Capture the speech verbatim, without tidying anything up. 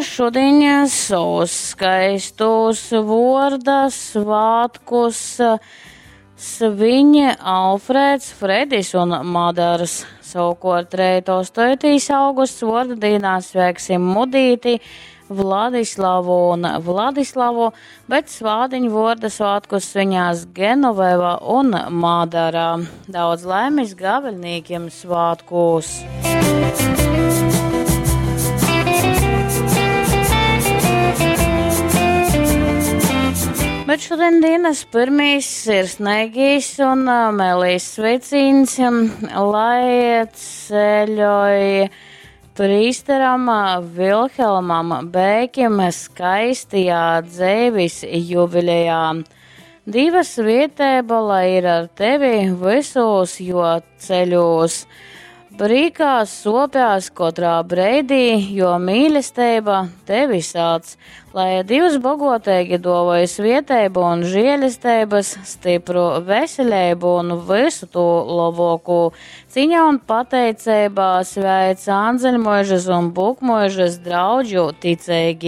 šodiņas uz skaistus vordas svētkus sviņi Alfrēds, Fredis un Madars. Savukārt reitostotīs augusts vorda dīnā sveiksim Mudīti, Vladislavu un Vladislavu, bet svādiņu vorda svētkus sviņās Genoveva un Madara. Daudz laimes gaveļniekiem svētkos! Bet šodien dienas pirmīs ir Sneigīs un Melīs sveicīns, lai ceļoja prīsteram Vilhelmam Bēkim skaistajā dzēvis jubilejā. Divas vietēba, lai ir ar tevi visos, jo ceļos. Brīkās, sopjās katrā breidī, jo mīlestība tevi sāc, lai divas bagotēgi dovojas vietēbu un žēlestības, stipru veselību un visu to labāku. Ciņa un pateicībā sveic Anzeļmožas un Bukmožas draudžu ticēgi.